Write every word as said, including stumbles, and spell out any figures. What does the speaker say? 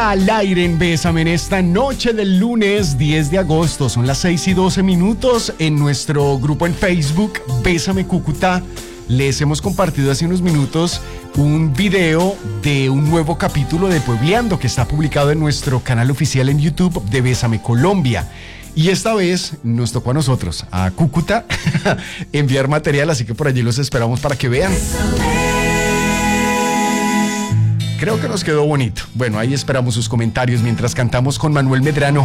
Al aire en Bésame en esta noche del lunes diez de agosto. Son las seis y doce minutos. En nuestro grupo en Facebook, Bésame Cúcuta, les hemos compartido hace unos minutos un video de un nuevo capítulo de Puebleando que está publicado en nuestro canal oficial en YouTube de Bésame Colombia. Y esta vez nos tocó a nosotros, a Cúcuta, enviar material, así que por allí los esperamos para que vean. Creo que nos quedó bonito. Bueno, ahí esperamos sus comentarios mientras cantamos con Manuel Medrano.